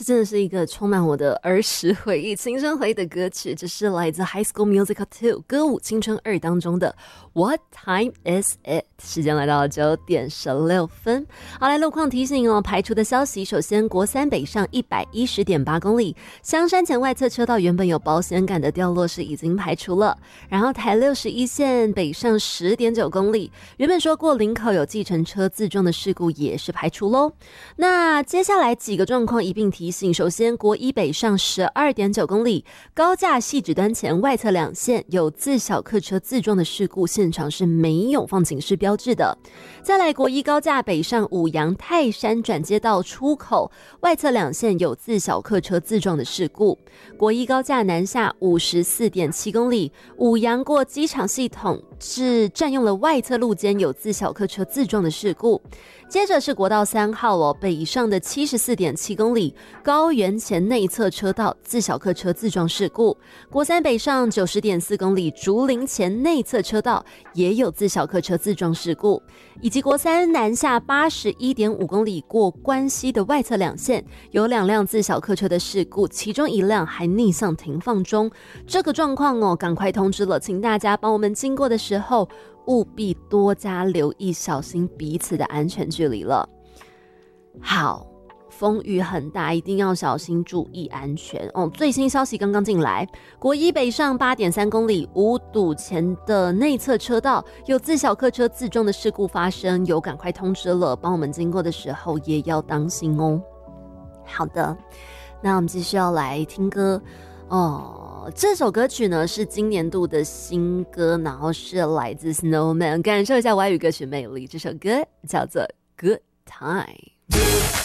这真的是一个充满我的儿时回忆、青春回忆的歌曲。这是来自 High School Musical 2歌舞青春2当中的 What Time Is It。 时间来到了9:16。好，来路况提醒哦，排除的消息。首先，国三北上 110.8 公里，香山前外侧车道原本有保险杆的掉落是已经排除了。然后台61线北上 10.9 公里，原本说过林口有计程车自撞的事故也是排除咯。那接下来几个状况一并提醒。首先，国一北上 12.9 公里，高架汐止端前外侧2线有自小客车自撞的事故，现场是没有放警示标志的。再来，国一高架北上五杨泰山转接道出口外侧2线有自小客车自撞的事故。国一高架南下 54.7 公里，五杨过机场系统是占用了外侧路肩，有自小客车自撞的事故。接着是国道3号哦，北上的 74.7 公里，高原前内侧车道自小客车自撞事故。国三北上 90.4 公里，竹林前内侧车道也有自小客车自撞事故。以及国三南下 81.5 公里，过关西的外侧2线有2辆自小客车的事故，其中1辆还逆向停放中。这个状况哦，赶快通知了，请大家帮我们经过的时候务必多加留意，小心彼此的安全距离了。好，风雨很大，一定要小心注意安全哦。最新消息刚刚进来，国一北上 8.3 公里，五堵前的内侧车道有自小客车自撞的事故发生，有赶快通知了，帮我们经过的时候也要当心哦。好的，那我们继续要来听歌哦。这首歌曲呢是今年度的新歌，然后是来自 Snowman， 感受一下外语歌曲魅力。这首歌叫做 Good Time。